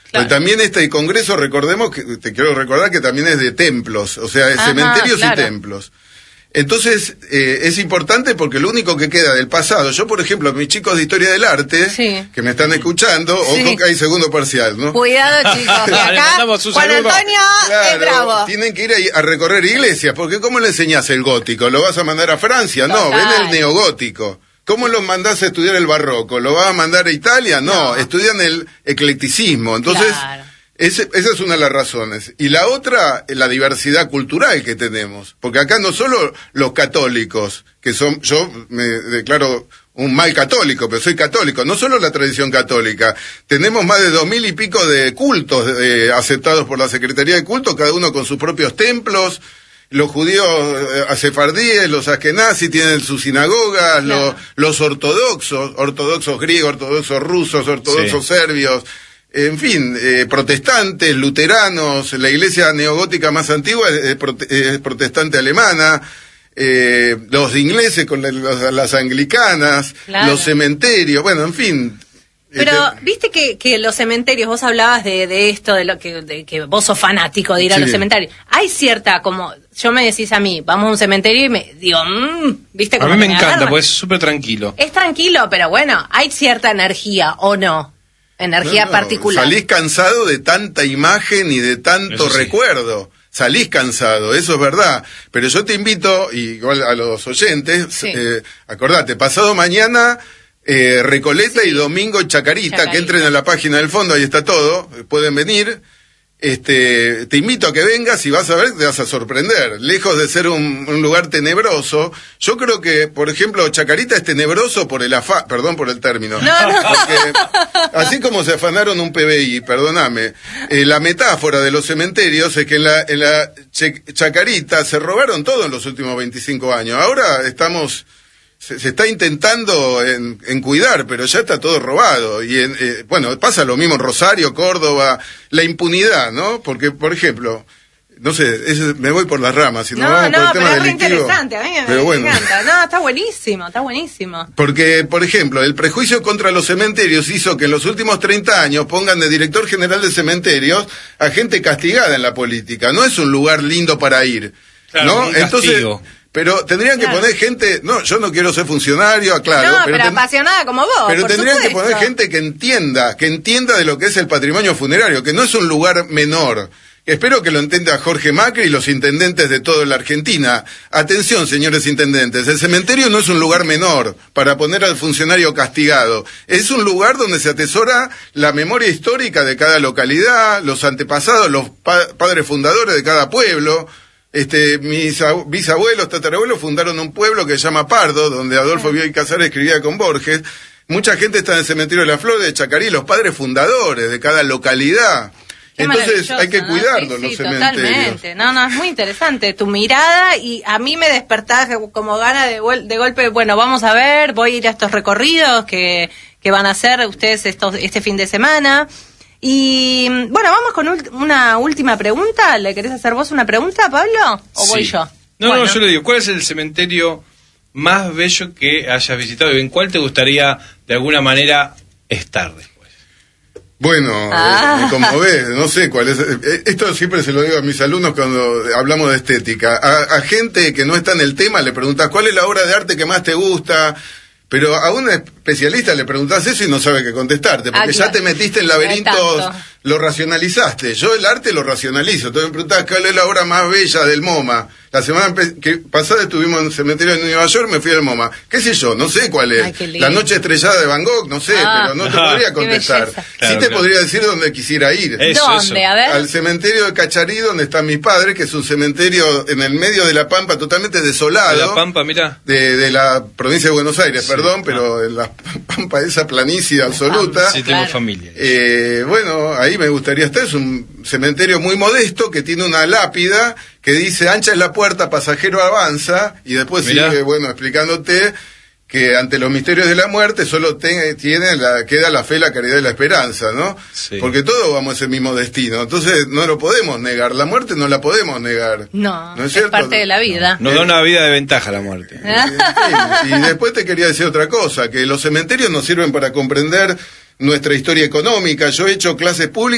Claro. También este congreso, recordemos que te quiero recordar que también es de templos, o sea, de cementerios y templos. Entonces, es importante porque lo único que queda del pasado, yo por ejemplo, mis chicos de Historia del Arte, que me están escuchando, ojo que hay segundo parcial, ¿no? Cuidado, chicos, que acá Juan Antonio es bravo. Tienen que ir a recorrer iglesias, porque ¿cómo le enseñás el gótico? ¿Lo vas a mandar a Francia? No, ven el neogótico. ¿Cómo los mandás a estudiar el barroco? ¿Lo vas a mandar a Italia? No, estudian el eclecticismo. Entonces, esa es una de las razones. Y la otra, la diversidad cultural que tenemos. Porque acá no solo los católicos, que son, yo me declaro un mal católico, pero soy católico, no solo la tradición católica, tenemos más de 2000 y pico de cultos aceptados por la Secretaría de Cultos, cada uno con sus propios templos. Los judíos sefardíes, los askenazí tienen sus sinagogas, los ortodoxos griegos, ortodoxos rusos, ortodoxos serbios, en fin, protestantes, luteranos, la iglesia neogótica más antigua es protestante alemana, los ingleses con las anglicanas, los cementerios, bueno, en fin. Pero viste que los cementerios, vos hablabas de esto, de que vos sos fanático de ir a los cementerios. Hay cierta, como yo me decís a mí, vamos a un cementerio y me digo, viste como a mí me encanta, porque es súper tranquilo. Es tranquilo, pero bueno, hay cierta energía, ¿o no? Energía particular. Salís cansado de tanta imagen y de tanto recuerdo. Salís cansado, eso es verdad. Pero yo te invito, igual a los oyentes, acordate, pasado mañana... Recoleta y domingo Chacarita, que entren a la página del fondo, ahí está todo, pueden venir. Te invito a que vengas y vas a ver, te vas a sorprender. Lejos de ser un lugar tenebroso, yo creo que, por ejemplo, Chacarita es tenebroso por el perdón por el término. Porque, así como se afanaron un PBI, perdóname, la metáfora de los cementerios es que en la Chacarita se robaron todo en los últimos 25 años. Ahora se está intentando en cuidar, pero ya está todo robado. Y bueno, pasa lo mismo en Rosario, Córdoba, la impunidad, ¿no? Porque, por ejemplo, no sé, me voy por las ramas, si no vamos por el tema delictivo. Pero es interesante, a mí me encanta. No, está buenísimo. Porque, por ejemplo, el prejuicio contra los cementerios hizo que en los últimos 30 años pongan de director general de cementerios a gente castigada en la política. No es un lugar lindo para ir, ¿no? Entonces... Pero tendrían que poner gente, yo no quiero ser funcionario, aclaro. No, pero apasionada como vos. Pero tendrían supuesto. que poner gente que entienda de lo que es el patrimonio funerario, que no es un lugar menor. Espero que lo entienda Jorge Macri y los intendentes de toda la Argentina. Atención, señores intendentes, el cementerio no es un lugar menor para poner al funcionario castigado. Es un lugar donde se atesora la memoria histórica de cada localidad, los antepasados, los padres fundadores de cada pueblo. Mis bisabuelos, tatarabuelos fundaron un pueblo que se llama Pardo, donde Adolfo Bioy Casares escribía con Borges. Mucha gente está en el cementerio de la Flor de Chacarí, los padres fundadores de cada localidad. Entonces hay que cuidarlos, los cementerios. Totalmente. No, es muy interesante tu mirada y a mí me despertás como gana de golpe, bueno, vamos a ver, voy a ir a estos recorridos que van a hacer ustedes este fin de semana. Y bueno, vamos con una última pregunta. ¿Le querés hacer vos una pregunta, Pablo? ¿O voy yo? No, yo le digo, ¿cuál es el cementerio más bello que hayas visitado y en cuál te gustaría de alguna manera estar después? Bueno, como ves, no sé cuál es. Esto siempre se lo digo a mis alumnos cuando hablamos de estética. A gente que no está en el tema le preguntas ¿cuál es la obra de arte que más te gusta? Pero a un especialista le preguntás eso y no sabe qué contestarte, porque ya te metiste en laberintos, lo racionalizaste. Yo el arte lo racionalizo. Entonces me preguntás cuál es la obra más bella del MoMA. La semana pasada estuvimos en el cementerio de Nueva York, me fui al MoMA. ¿Qué sé yo? No sé cuál es. La noche estrellada de Van Gogh, no sé, pero no te podría contestar. Claro, sí te podría decir dónde quisiera ir. ¿Dónde? A ver. Al cementerio de Cacharí, donde están mis padres, que es un cementerio en el medio de la Pampa, totalmente desolado. ¿De la Pampa, mirá? De la provincia de Buenos Aires, perdón, pero en la Pampa, esa planicie absoluta. Sí, tengo familia. Bueno, ahí me gustaría estar. Es un cementerio muy modesto que tiene una lápida que dice ancha es la puerta, pasajero avanza, y después sigue, explicándote que ante los misterios de la muerte solo queda la fe, la caridad y la esperanza, ¿no? Sí. Porque todos vamos a ese mismo destino, entonces no lo podemos negar, la muerte no la podemos negar. ¿No es cierto? Parte de la vida. Nos da una vida de ventaja la muerte. Y después te quería decir otra cosa, que los cementerios nos sirven para comprender nuestra historia económica. Yo he hecho clases públicas